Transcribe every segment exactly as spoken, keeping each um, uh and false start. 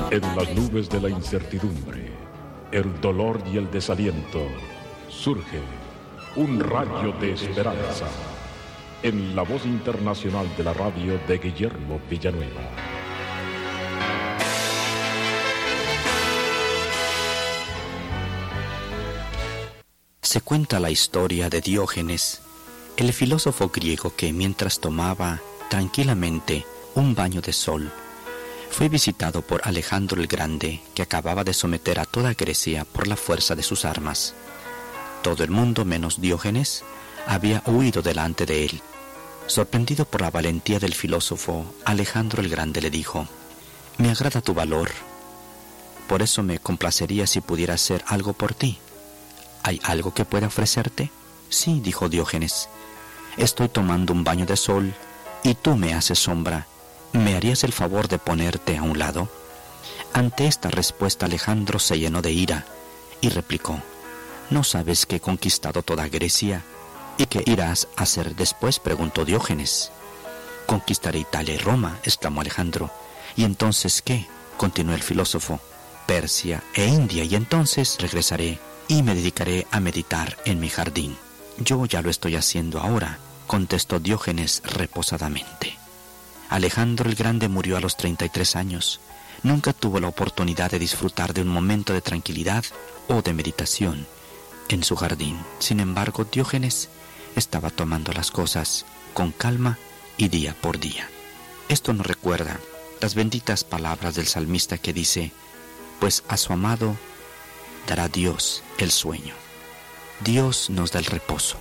En las nubes de la incertidumbre, el dolor y el desaliento, surge un rayo de esperanza en la voz internacional de la radio de Guillermo Villanueva. Se cuenta la historia de Diógenes, el filósofo griego que mientras tomaba tranquilamente un baño de sol, fue visitado por Alejandro el Grande, que acababa de someter a toda Grecia por la fuerza de sus armas. Todo el mundo, menos Diógenes, había huido delante de él. Sorprendido por la valentía del filósofo, Alejandro el Grande le dijo: «Me agrada tu valor. Por eso me complacería si pudiera hacer algo por ti. ¿Hay algo que pueda ofrecerte?» «Sí», dijo Diógenes. «Estoy tomando un baño de sol y tú me haces sombra. ¿Me harías el favor de ponerte a un lado?» Ante esta respuesta Alejandro se llenó de ira y replicó: «¿No sabes que he conquistado toda Grecia? ¿Y qué irás a hacer después?», preguntó Diógenes. «Conquistaré Italia y Roma», exclamó Alejandro. «¿Y entonces qué?», continuó el filósofo. «Persia e India, y entonces regresaré y me dedicaré a meditar en mi jardín». «Yo ya lo estoy haciendo ahora», contestó Diógenes reposadamente. Alejandro el Grande murió a los treinta y tres años. Nunca tuvo la oportunidad de disfrutar de un momento de tranquilidad o de meditación en su jardín. Sin embargo, Diógenes estaba tomando las cosas con calma y día por día. Esto nos recuerda las benditas palabras del salmista que dice: «Pues a su amado dará Dios el sueño». Dios nos da el reposo.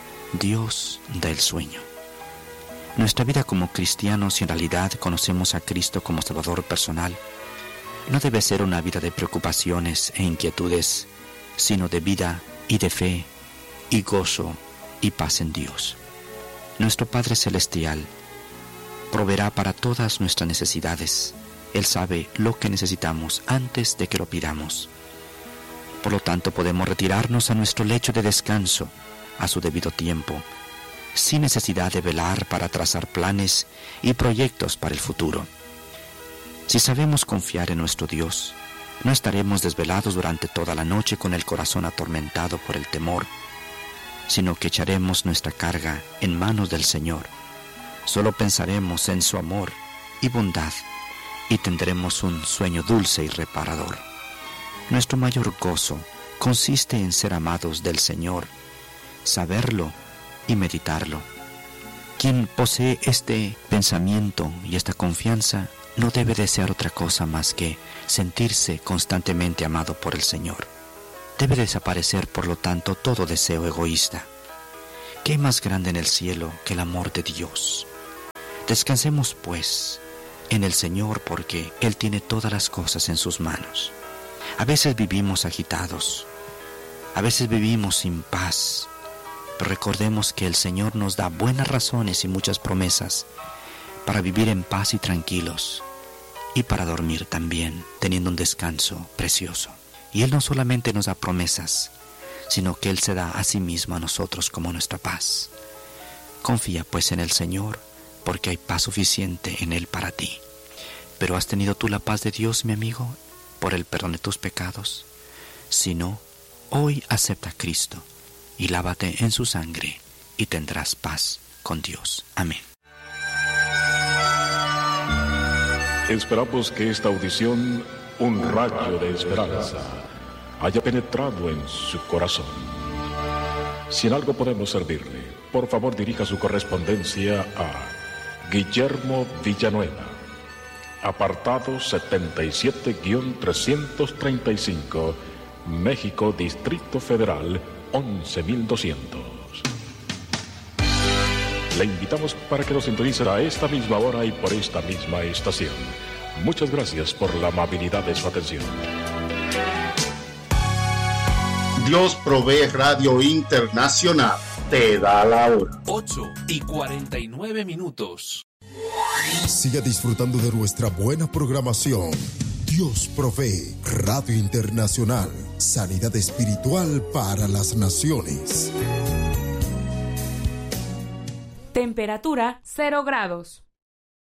Dios da el sueño. Nuestra vida como cristianos, si en realidad conocemos a Cristo como Salvador personal, no debe ser una vida de preocupaciones e inquietudes, sino de vida y de fe y gozo y paz en Dios. Nuestro Padre Celestial proveerá para todas nuestras necesidades. Él sabe lo que necesitamos antes de que lo pidamos. Por lo tanto, podemos retirarnos a nuestro lecho de descanso a su debido tiempo, sin necesidad de velar para trazar planes y proyectos para el futuro. Si sabemos confiar en nuestro Dios, no estaremos desvelados durante toda la noche con el corazón atormentado por el temor, sino que echaremos nuestra carga en manos del Señor. Solo pensaremos en su amor y bondad y tendremos un sueño dulce y reparador. Nuestro mayor gozo consiste en ser amados del Señor, saberlo y meditarlo. Quien posee este pensamiento y esta confianza no debe desear otra cosa más que sentirse constantemente amado por el Señor. Debe desaparecer, por lo tanto, todo deseo egoísta. ¿Qué más grande en el cielo que el amor de Dios? Descansemos, pues, en el Señor, porque Él tiene todas las cosas en sus manos. A veces vivimos agitados, a veces vivimos sin paz, pero recordemos que el Señor nos da buenas razones y muchas promesas para vivir en paz y tranquilos, y para dormir también, teniendo un descanso precioso. Y Él no solamente nos da promesas, sino que Él se da a sí mismo a nosotros como nuestra paz. Confía pues en el Señor, porque hay paz suficiente en Él para ti. ¿Pero has tenido tú la paz de Dios, mi amigo, por el perdón de tus pecados? Si no, hoy acepta a Cristo y lávate en su sangre y tendrás paz con Dios. Amén. Esperamos que esta audición, un rayo de esperanza, haya penetrado en su corazón. Si en algo podemos servirle, por favor dirija su correspondencia a Guillermo Villanueva, apartado setenta y siete trescientos treinta y cinco, México, Distrito Federal, once mil doscientos. Le invitamos para que nos sintonice a esta misma hora y por esta misma estación. Muchas gracias por la amabilidad de su atención. Dios Provee Radio Internacional te da la hora. ocho y cuarenta y nueve minutos. Siga disfrutando de nuestra buena programación. Dios Provee Radio Internacional. Sanidad espiritual para las naciones. Temperatura cero grados.